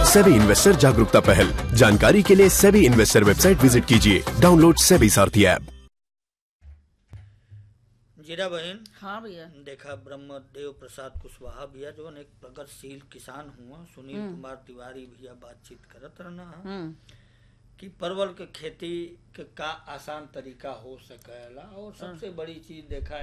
SEBI investor जागरूकता पहल। जानकारी के लिए सेबी इन्वेस्टर वेबसाइट विजिट कीजिए। डाउनलोड सेबी सारथी ऐप। जीरा बहन। हाँ भैया। देखा ब्रह्मदेव प्रसाद कुशवाहा भैया जो एक प्रगतिशील किसान हुआ, सुनील कुमार तिवारी भैया बातचीत करत रहना कि परवल के खेती का आसान तरीका हो सकेला और सबसे बड़ी चीज देखा